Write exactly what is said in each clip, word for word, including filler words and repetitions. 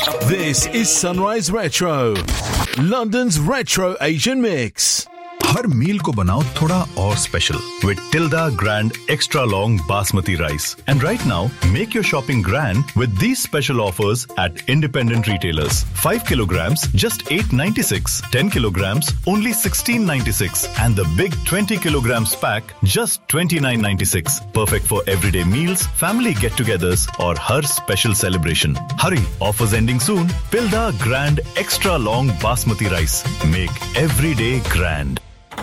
This is Sunrise Retro, London's retro Asian mix. हर मील को बनाओ थोड़ा और special with Tilda Grand Extra Long Basmati Rice. And right now, make your shopping grand with these special offers at independent retailers. five kilograms, just eight ninety-six. ten kilograms, only sixteen ninety-six. And the big twenty kilograms pack, just twenty-nine ninety-six. Perfect for everyday meals, family get-togethers, or her special celebration. Hurry, offers ending soon. Tilda Grand Extra Long Basmati Rice. Make every day grand.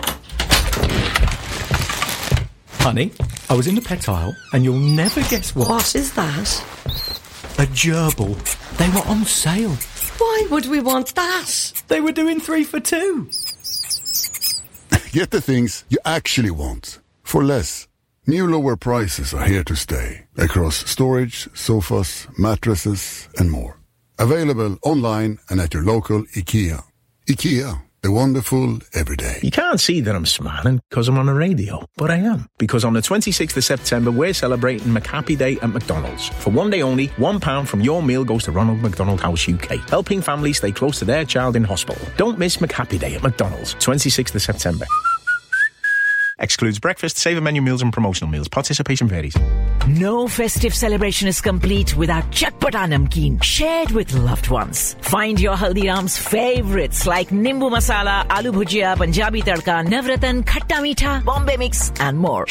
Honey, I was in the pet aisle, and you'll never guess what. What is that? A gerbil. They were on sale. Why would we want that? They were doing three for two. Get the things you actually want for less. New lower prices are here to stay across storage, sofas, mattresses, and more. Available online and at your local IKEA. IKEA. The wonderful every day. You can't see that I'm smiling because I'm on the radio, but I am. Because on the twenty-sixth of September, we're celebrating McHappy Day at McDonald's. For one day only, one pound from your meal goes to Ronald McDonald House U K, helping families stay close to their child in hospital. Don't miss McHappy Day at McDonald's, twenty-sixth of September. Excludes breakfast, saver menu meals and promotional meals. Participation varies. No festive celebration is complete without Chatpata Namkeen, shared with loved ones. Find your Haldiram's favorites like Nimbu Masala, Aloo Bhujia, Punjabi Tadka, Navratan, Khatta Meetha, Bombay Mix and more.